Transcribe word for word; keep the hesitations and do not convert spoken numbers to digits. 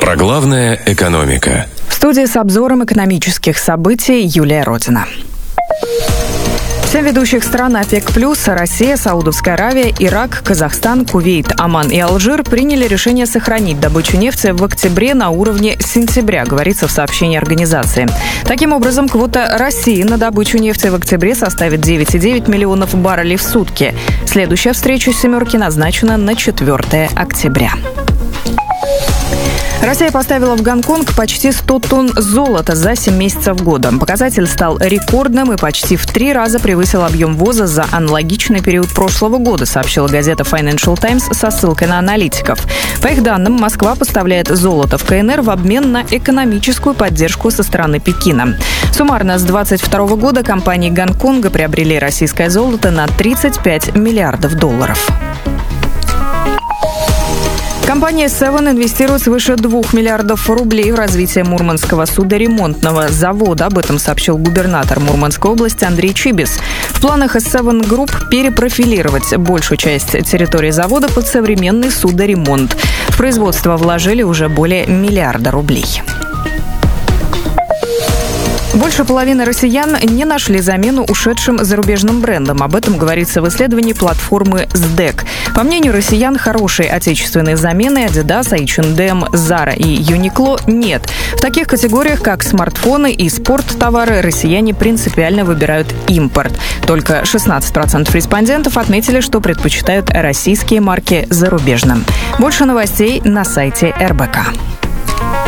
Про главное экономика. В студии с обзором экономических событий Юлия Родина. Семь ведущих стран ОПЕК+, Россия, Саудовская Аравия, Ирак, Казахстан, Кувейт, Оман и Алжир приняли решение сохранить добычу нефти в октябре на уровне сентября, говорится в сообщении организации. Таким образом, квота России на добычу нефти в октябре составит девять целых девять десятых миллионов баррелей в сутки. Следующая встреча «семерки» назначена на четвёртое октября. Россия поставила в Гонконг почти сто тонн золота за семь месяцев года. Показатель стал рекордным и почти в три раза превысил объем ввоза за аналогичный период прошлого года, сообщила газета Financial Times со ссылкой на аналитиков. По их данным, Москва поставляет золото в КНР в обмен на экономическую поддержку со стороны Пекина. Суммарно с двадцать второго года компании Гонконга приобрели российское золото на тридцать пять миллиардов долларов. Компания Seven инвестирует свыше двух миллиардов рублей в развитие Мурманского судоремонтного завода. Об этом сообщил губернатор Мурманской области Андрей Чибис. В планах Seven Group перепрофилировать большую часть территории завода под современный судоремонт. В производство вложили уже более миллиарда рублей. Больше половины россиян не нашли замену ушедшим зарубежным брендам. Об этом говорится в исследовании платформы СДЭК. По мнению россиян, хорошей отечественной замены Adidas, эйч энд эм, Zara и Uniqlo нет. В таких категориях, как смартфоны и спорттовары, россияне принципиально выбирают импорт. Только шестнадцать процентов респондентов отметили, что предпочитают российские марки зарубежным. Больше новостей на сайте эр бэ ка.